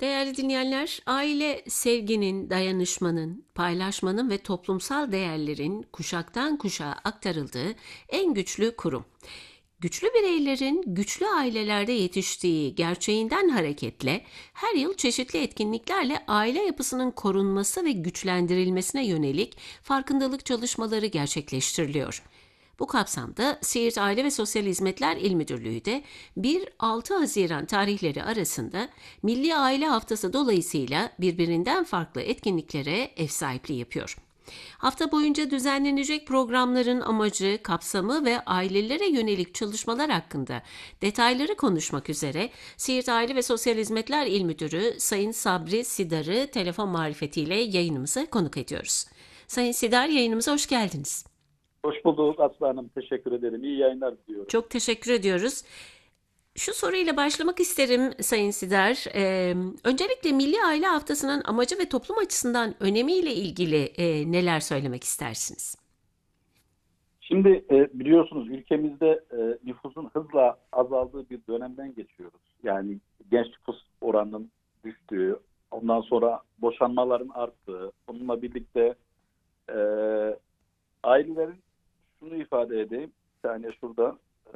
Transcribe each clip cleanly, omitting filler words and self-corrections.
Değerli dinleyenler, aile sevginin, dayanışmanın, paylaşmanın ve toplumsal değerlerin kuşaktan kuşağa aktarıldığı en güçlü kurum. Güçlü bireylerin güçlü ailelerde yetiştiği gerçeğinden hareketle her yıl çeşitli etkinliklerle aile yapısının korunması ve güçlendirilmesine yönelik farkındalık çalışmaları gerçekleştiriliyor. Bu kapsamda Siirt Aile ve Sosyal Hizmetler İl Müdürlüğü de 1-6 Haziran tarihleri arasında Milli Aile Haftası dolayısıyla birbirinden farklı etkinliklere ev sahipliği yapıyor. Hafta boyunca düzenlenecek programların amacı, kapsamı ve ailelere yönelik çalışmalar hakkında detayları konuşmak üzere Siirt Aile ve Sosyal Hizmetler İl Müdürü Sayın Sabri Sidar'ı telefon marifetiyle yayınımıza konuk ediyoruz. Sayın Sidar, yayınımıza hoş geldiniz. Hoş bulduk Aslı Hanım. Teşekkür ederim. İyi yayınlar diliyorum. Çok teşekkür ediyoruz. Şu soruyla başlamak isterim Sayın Sidar. Öncelikle Milli Aile Haftası'nın amacı ve toplum açısından önemiyle ilgili neler söylemek istersiniz? Şimdi biliyorsunuz ülkemizde nüfusun hızla azaldığı bir dönemden geçiyoruz. Yani genç nüfus oranının düştüğü, ondan sonra boşanmaların arttığı, onunla birlikte e, ailelerin şunu ifade edeyim. Bir saniye şurada. E,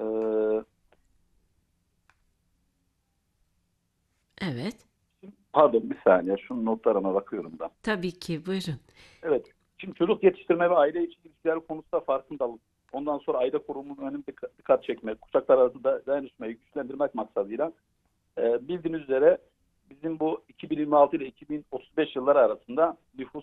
Evet, Pardon bir saniye. Şunun notlarına bakıyorum da. tabii ki buyurun. Evet. Şimdi çocuk yetiştirme ve aile içi ilişkiler konusunda farkındalık. Ondan sonra aile kurumunun önünde dikkat çekmek, kuşaklar arasında dayanışmayı güçlendirmek maksadıyla bildiğiniz üzere bizim bu 2026 ile 2035 yılları arasında nüfus